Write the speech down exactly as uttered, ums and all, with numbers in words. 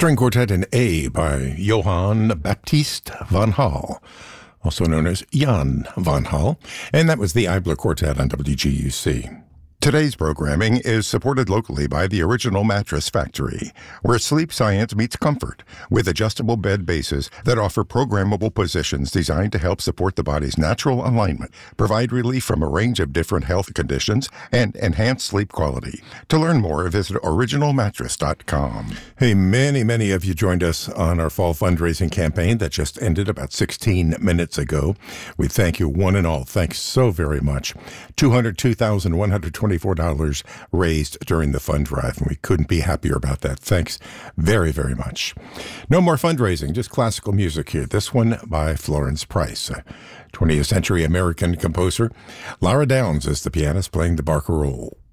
String Quartet in A by Johann Baptist van Hal, also known as Jan van Hal, and that was the Eibler Quartet on W G U C. Today's programming is supported locally by the Original Mattress Factory, where sleep science meets comfort, with adjustable bed bases that offer programmable positions designed to help support the body's natural alignment, provide relief from a range of different health conditions, and enhance sleep quality. To learn more, visit original mattress dot com. Hey, many, many of you joined us on our fall fundraising campaign that just ended about sixteen minutes ago. We thank you one and all. Thanks so very much. two hundred two thousand one hundred twenty-four dollars raised during the fund drive, and we couldn't be happier about that. Thanks very, very much. No more fundraising, just classical music here. This one by Florence Price, a twentieth century American composer. Lara Downs is the pianist playing the Barcarolle.